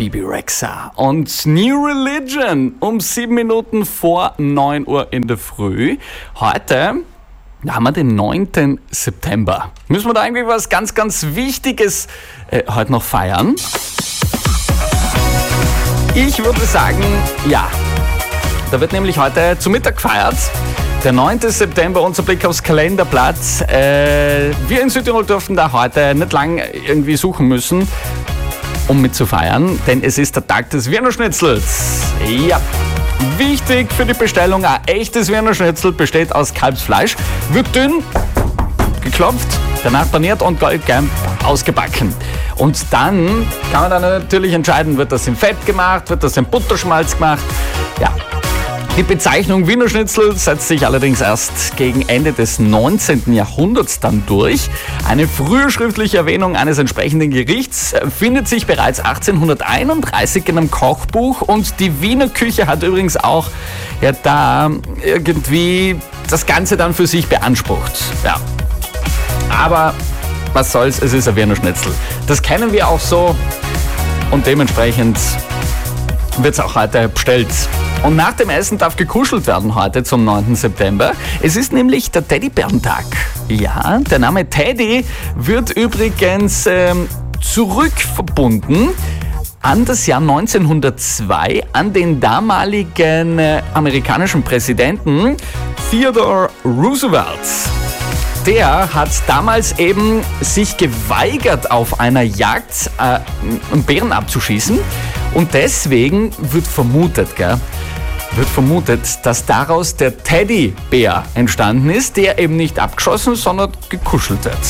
Bibi Rexha und New Religion um 7 Minuten vor 9 Uhr in der Früh. Heute haben wir den 9. September. Müssen wir da irgendwie was ganz, ganz Wichtiges heute noch feiern? Ich würde sagen, ja. Da wird nämlich heute zu Mittag gefeiert. Der 9. September, unser Blick aufs Kalenderblatt. Wir in Südtirol dürfen da heute nicht lang irgendwie suchen müssen, um mitzufeiern, denn es ist der Tag des Wiener Schnitzels. Ja, wichtig für die Bestellung, ein echtes Wiener Schnitzel besteht aus Kalbsfleisch, wird dünn geklopft, danach paniert und goldgelb ausgebacken. Und dann kann man dann natürlich entscheiden, wird das in Fett gemacht, wird das in Butterschmalz gemacht. Ja. Die Bezeichnung Wiener Schnitzel setzt sich allerdings erst gegen Ende des 19. Jahrhunderts dann durch. Eine frühe schriftliche Erwähnung eines entsprechenden Gerichts findet sich bereits 1831 in einem Kochbuch und die Wiener Küche hat übrigens auch da irgendwie das Ganze dann für sich beansprucht. Ja. Aber was soll's, es ist ein Wiener Schnitzel. Das kennen wir auch so und dementsprechend wird es auch heute bestellt. Und nach dem Essen darf gekuschelt werden heute zum 9. September. Es ist nämlich der Teddybärentag. Ja, der Name Teddy wird übrigens zurückverbunden an das Jahr 1902, an den damaligen amerikanischen Präsidenten Theodore Roosevelt. Der hat damals eben sich geweigert, auf einer Jagd einen Bären abzuschießen. Und deswegen wird vermutet, dass daraus der Teddybär entstanden ist, der eben nicht abgeschossen, sondern gekuschelt wird.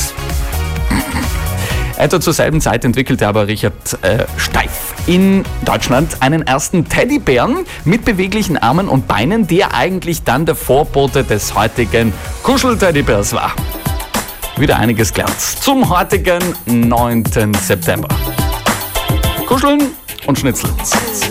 Etwa zur selben Zeit entwickelte aber Richard Steif in Deutschland einen ersten Teddybären mit beweglichen Armen und Beinen, der eigentlich dann der Vorbote des heutigen Kuschel-Teddybärs war. Wieder einiges gelernt zum heutigen 9. September. Kuscheln und Schnitzel.